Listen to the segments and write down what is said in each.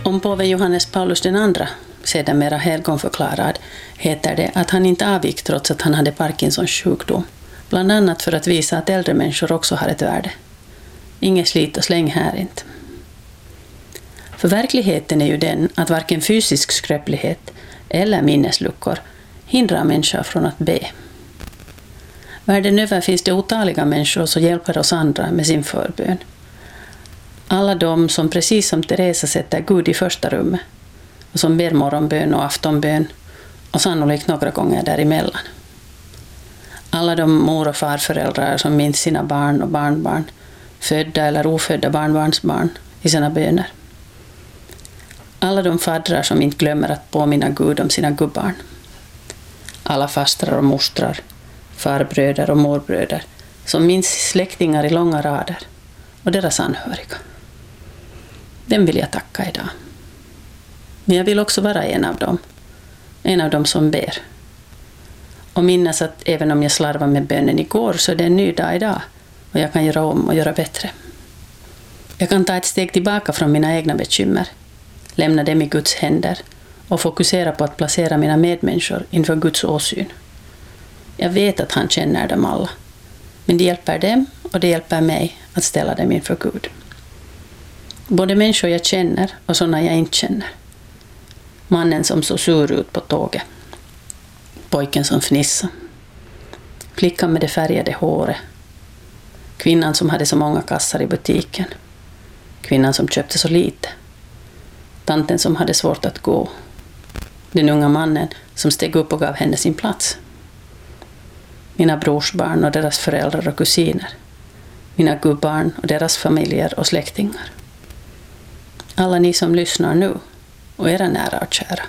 Om påve Johannes Paulus II, sedermera helgonförklarad, heter det att han inte avgick trots att han hade Parkinsons sjukdom. Bland annat för att visa att äldre människor också har ett värde. Inget slit och släng här inte. För verkligheten är ju den att varken fysisk skröplighet eller minnesluckor hindrar människor från att be. Världen över finns det otaliga människor som hjälper oss andra med sin förbön. Alla de som precis som Teresa sätter Gud i första rummet och som ber morgonbön och aftonbön och sannolikt några gånger däremellan. Alla de mor- och farföräldrar som minns sina barn och barnbarn, födda eller ofödda barnbarnsbarn i sina böner. Alla de faddrar som inte glömmer att påminna Gud om sina gubbarn. Alla fastrar och mostrar, farbröder och morbröder som minns släktingar i långa rader och deras anhöriga. Den vill jag tacka idag. Men jag vill också vara en av dem som ber. Och minnas att även om jag slarvade med bönen igår så är det en ny dag idag och jag kan göra om och göra bättre. Jag kan ta ett steg tillbaka från mina egna bekymmer, lämna dem i Guds händer och fokusera på att placera mina medmänniskor inför Guds åsyn. Jag vet att han känner dem alla, men det hjälper dem och det hjälper mig att ställa dem inför Gud. Både människor jag känner och sådana jag inte känner. Mannen som såg sur ut på tåget. Pojken som fnissade. Flickan med det färgade håret. Kvinnan som hade så många kassar i butiken. Kvinnan som köpte så lite. Tanten som hade svårt att gå. Den unga mannen som steg upp och gav henne sin plats. Mina brorsbarn och deras föräldrar och kusiner. Mina gubbarn och deras familjer och släktingar. Alla ni som lyssnar nu och era nära och kära.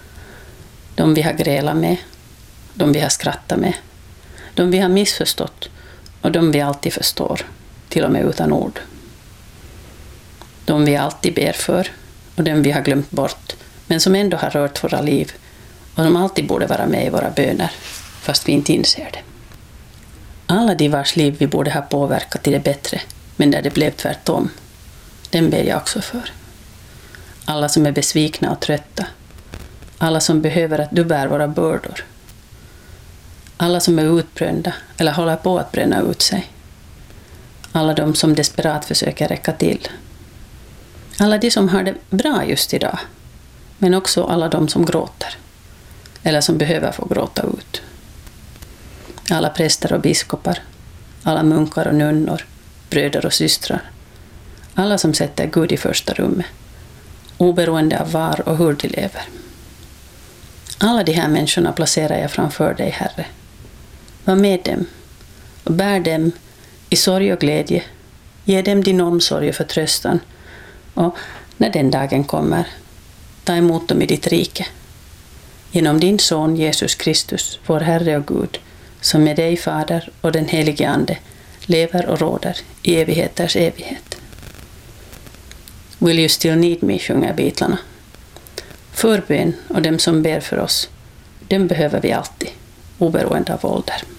De vi har grälat med, de vi har skrattat med, de vi har missförstått och de vi alltid förstår, till och med utan ord. De vi alltid ber för och de vi har glömt bort, men som ändå har rört våra liv och som alltid borde vara med i våra böner, fast vi inte inser det. Alla de vars liv vi borde ha påverkat till det bättre, men där det blev tvärtom, den ber jag också för. Alla som är besvikna och trötta. Alla som behöver att du bär våra bördor. Alla som är utbrända eller håller på att bränna ut sig. Alla de som desperat försöker räcka till. Alla de som har det bra just idag. Men också alla de som gråter. Eller som behöver få gråta ut. Alla präster och biskopar. Alla munkar och nunnor. Bröder och systrar. Alla som sätter Gud i första rummet. Oberoende av var och hur de lever. Alla de här människorna placerar jag framför dig, Herre. Var med dem och bär dem i sorg och glädje. Ge dem din omsorg och förtröstan. Och när den dagen kommer, ta emot dem i ditt rike. Genom din son Jesus Kristus, vår Herre och Gud, som med dig, Fader och den helige Ande, lever och råder i evigheters evighet. Will you still need me, sjunger Beatlarna. Förbön och dem som ber för oss, dem behöver vi alltid, oberoende av ålder.